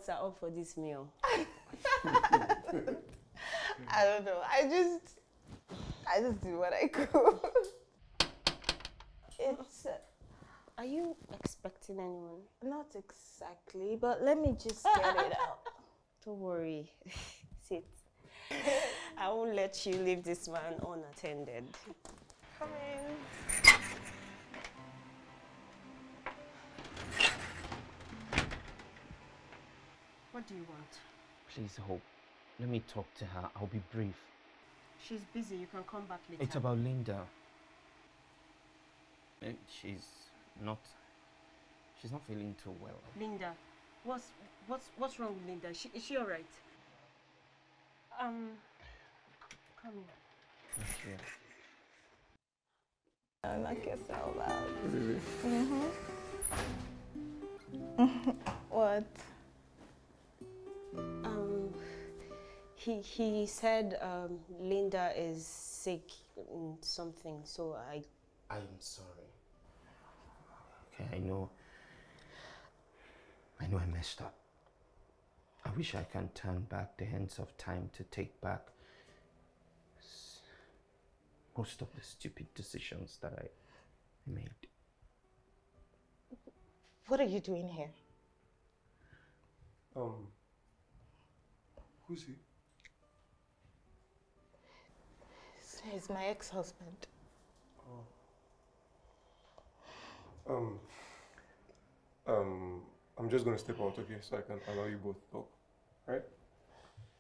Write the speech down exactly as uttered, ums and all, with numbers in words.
bucks are up for this meal? I don't know. I just, I just do what I could. It's. Uh, Are you expecting anyone? Not exactly, but let me just get it out. Don't worry. Sit. I won't let you leave this man unattended. Come in. What do you want? Please, Hope. Let me talk to her. I'll be brief. She's busy. You can come back later. It's about Linda. Eh, She's not... She's not feeling too well. Linda, what's what's what's wrong with Linda? Is she, is she all right? Um, come in. Thank you. Oh, knock yourself out. Really? Mm-hmm. What? Um, he he said um Linda is sick in something, so I. I am sorry. Okay, I know. I know I messed up. I wish I can turn back the hands of time to take back s- most of the stupid decisions that I made. What are you doing here? Um, who's he? He's my ex-husband. Oh. Um, um, I'm just gonna step out, okay, so I can allow you both to talk, right?